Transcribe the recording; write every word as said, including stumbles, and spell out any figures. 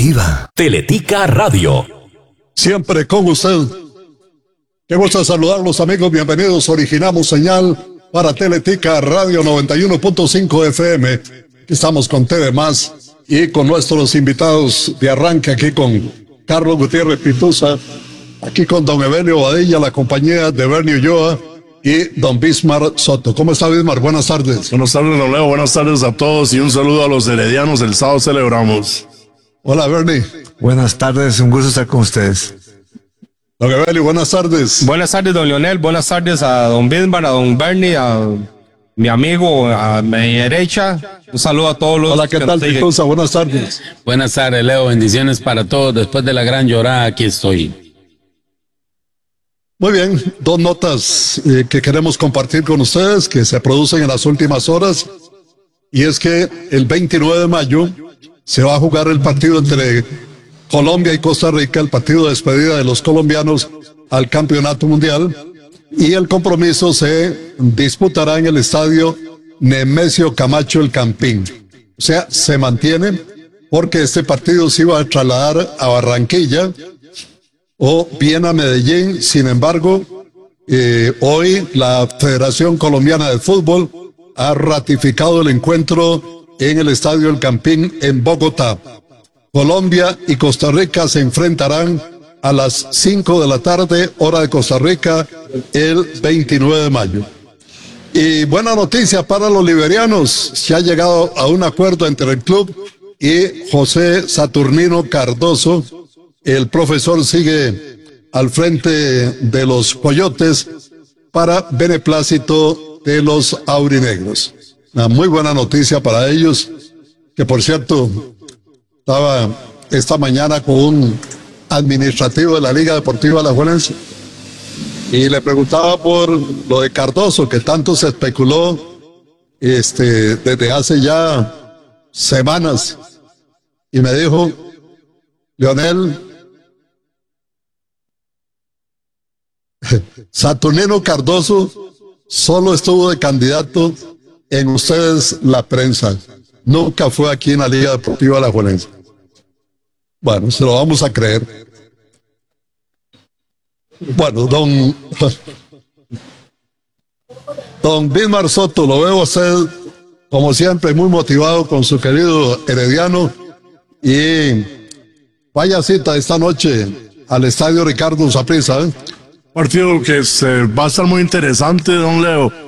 deportiva. Teletica Radio. Siempre con usted. Qué gusto saludarlos, amigos. Bienvenidos. Originamos señal para Teletica Radio noventa y uno punto cinco F M. Aquí estamos con T V Más y con nuestros invitados de arranque, aquí con Carlos Gutiérrez Pituza, aquí con don Evelio Badilla, la compañía de Bernie Ulloa y don Bismar Soto. ¿Cómo está, Bismar? Buenas tardes. Buenas tardes, don Leo. Buenas tardes a todos y un saludo a los heredianos. El sábado celebramos. Hola, Bernie. Buenas tardes, un gusto estar con ustedes. Don Evelio, buenas tardes. Buenas tardes, don Leonel. Buenas tardes a don Bismar, a don Bernie, a mi amigo a mi derecha. Un saludo a todos los... Hola, ¿qué tal, Pituza? Buenas tardes. Buenas tardes, Leo. Bendiciones para todos. Después de la gran llorada, aquí estoy. Muy bien, dos notas eh, que queremos compartir con ustedes que se producen en las últimas horas, y es que el veintinueve de mayo se va a jugar el partido entre Colombia y Costa Rica, el partido de despedida de los colombianos al campeonato mundial, y el compromiso se disputará en el estadio Nemesio Camacho El Campín. O sea, se mantiene porque este partido se iba a trasladar a Barranquilla o bien a Medellín. Sin embargo, eh, hoy la Federación Colombiana de Fútbol ha ratificado el encuentro en el Estadio El Campín en Bogotá. Colombia y Costa Rica se enfrentarán a las cinco de la tarde, hora de Costa Rica, el veintinueve de mayo. Y buena noticia para los liberianos, se ha llegado a un acuerdo entre el club y José Saturnino Cardoso. El profesor sigue al frente de los Coyotes para beneplácito de los aurinegros. Una muy buena noticia para ellos, que por cierto, estaba esta mañana con un administrativo de la Liga Deportiva Alajuelense y le preguntaba por lo de Cardoso, que tanto se especuló este, desde hace ya semanas, y me dijo: Leonel, Saturnino Cardoso solo estuvo de candidato en ustedes, la prensa. Nunca fue aquí en la Liga Deportiva Alajuelense. Bueno, se lo vamos a creer. Bueno, don don Bismar Soto, lo veo a usted como siempre muy motivado con su querido herediano, y vaya cita esta noche al estadio Ricardo Saprissa, ¿eh? Partido que se va a estar muy interesante, don Leo.